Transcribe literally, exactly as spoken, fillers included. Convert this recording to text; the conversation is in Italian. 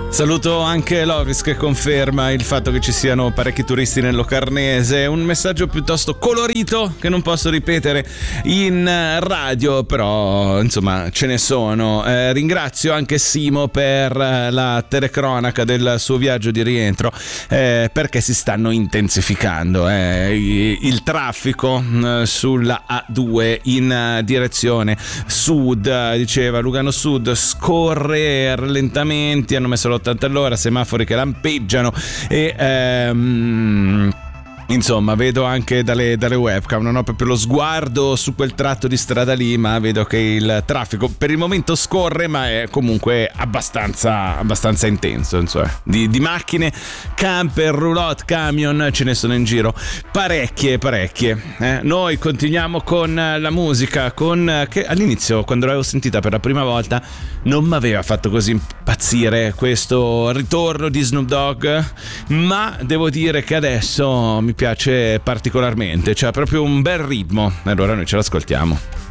Saluto anche Lovis che conferma il fatto che ci siano parecchi turisti nel Locarnese. Un messaggio piuttosto colorito che non posso ripetere in radio, però insomma ce ne sono. Eh, ringrazio anche Simo per la telecronaca del suo viaggio di rientro, eh, perché si stanno intensificando eh, il traffico eh, sulla A due in direzione sud. Diceva Lugano Sud scorre rallentamenti, hanno messo l'ottanta all'ora, semafori che lampeggiano e ehm, insomma vedo anche dalle, dalle webcam, non ho proprio lo sguardo su quel tratto di strada lì, ma vedo che il traffico per il momento scorre, ma è comunque abbastanza abbastanza intenso, insomma. Di, di macchine, camper, roulotte, camion ce ne sono in giro parecchie parecchie eh. Noi continuiamo con la musica, con che all'inizio, quando l'avevo sentita per la prima volta, non mi aveva fatto così impazzire questo ritorno di Snoop Dogg, ma devo dire che adesso mi piace particolarmente, c'è proprio un bel ritmo. Allora noi ce l'ascoltiamo.